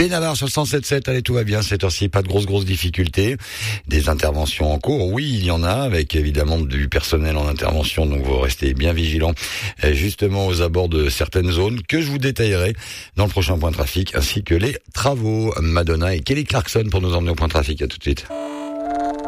Benabar sur le 107.7, allez, tout va bien, cette heure-ci, pas de grosses difficultés. Des interventions en cours, oui, il y en a, avec évidemment du personnel en intervention, donc vous restez bien vigilants, justement aux abords de certaines zones, que je vous détaillerai dans le prochain point trafic, ainsi que les travaux. Madonna et Kelly Clarkson pour nous emmener au point trafic, à tout de suite.